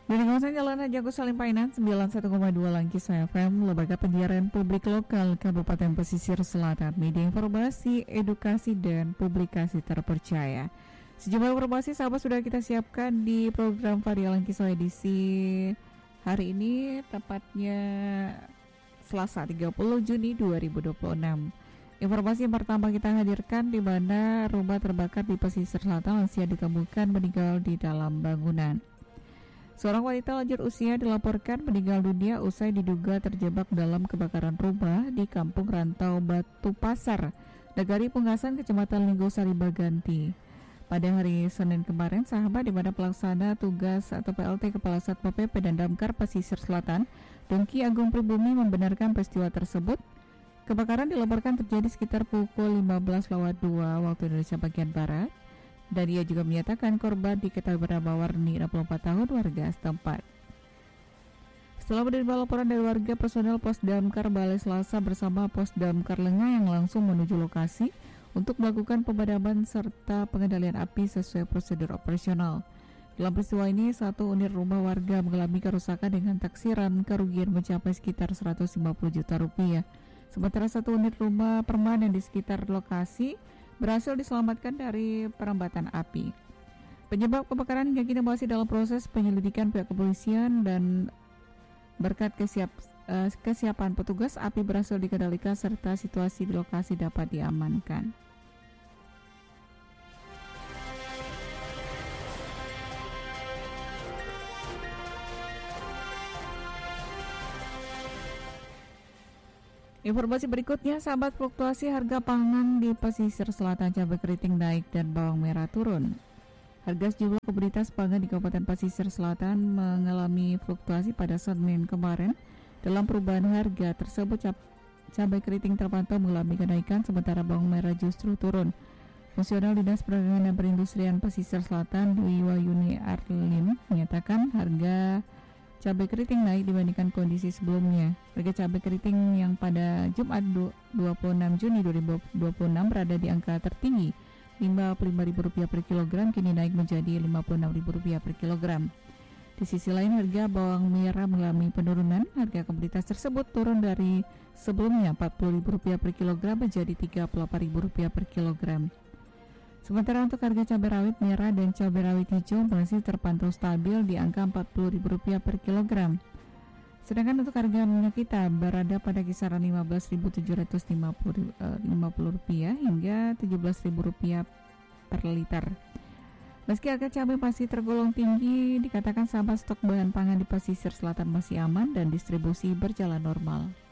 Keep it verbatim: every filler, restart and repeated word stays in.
Dari kawasan Jalan Haji Agus Salim Painan sembilan puluh satu koma dua Langkis F M, Lembaga Penyiaran Publik Lokal Kabupaten Pesisir Selatan, media informasi, edukasi, dan publikasi terpercaya. Sejumlah informasi sahabat sudah kita siapkan di program Varia Langkis edisi hari ini, tepatnya Selasa tiga puluh Juni dua ribu dua puluh enam. Informasi yang pertama kita hadirkan di mana rumah terbakar di Pesisir Selatan, lansia ditemukan meninggal di dalam bangunan. Seorang wanita lanjut usia dilaporkan meninggal dunia usai diduga terjebak dalam kebakaran rumah di Kampung Rantau Batu Pasar, Negari Pungasan, Kecamatan Linggosari Baganti. Pada hari Senin kemarin, sahabat, di mana pelaksana tugas atau P L T Kepala Satpol P P dan Damkar Pesisir Selatan, Dongki Agung Pribumi, membenarkan peristiwa tersebut. Kebakaran dilaporkan terjadi sekitar pukul lima belas lewat dua waktu Indonesia bagian Barat. Dan ia juga menyatakan korban diketahui bernama Warni, enam puluh empat tahun, warga setempat. Setelah menerima laporan dari warga, personel Pos Damkar Balai Selasa bersama Pos Damkar Lengah yang langsung menuju lokasi untuk melakukan pemadaman serta pengendalian api sesuai prosedur operasional. Dalam peristiwa ini, satu unit rumah warga mengalami kerusakan dengan taksiran kerugian mencapai sekitar seratus lima puluh juta rupiah. Sementara satu unit rumah permanen di sekitar lokasi berhasil diselamatkan dari perambatan api. Penyebab kebakaran hingga kini masih dalam proses penyelidikan pihak kepolisian, dan berkat kesiap, uh, kesiapan petugas, api berhasil dikendalikan serta situasi di lokasi dapat diamankan. Informasi berikutnya, sahabat, fluktuasi harga pangan di Pesisir Selatan, cabai keriting naik dan bawang merah turun. Harga sejumlah komoditas pangan di Kabupaten Pesisir Selatan mengalami fluktuasi pada Senin kemarin. Dalam perubahan harga tersebut, cabai keriting terpantau mengalami kenaikan, sementara bawang merah justru turun. Fungsional Dinas Perdagangan dan Perindustrian Pesisir Selatan, Dwi Wayuni Arlim, menyatakan harga cabai keriting naik dibandingkan kondisi sebelumnya. Harga cabai keriting yang pada Jumat dua puluh enam Juni dua ribu dua puluh enam berada di angka tertinggi lima puluh lima ribu rupiah per kilogram, kini naik menjadi lima puluh enam ribu rupiah per kilogram. Di sisi lain, harga bawang merah mengalami penurunan. Harga komoditas tersebut turun dari sebelumnya empat puluh ribu rupiah per kilogram menjadi tiga puluh delapan ribu rupiah per kilogram. Sementara untuk harga cabai rawit merah dan cabai rawit hijau masih terpantau stabil di angka empat puluh ribu rupiah per kilogram. Sedangkan untuk harga minyak kita berada pada kisaran lima belas ribu tujuh ratus lima puluh rupiah hingga tujuh belas ribu rupiah per liter. Meski harga cabai masih tergolong tinggi, dikatakan sahabat, stok bahan pangan di Pesisir Selatan masih aman dan distribusi berjalan normal.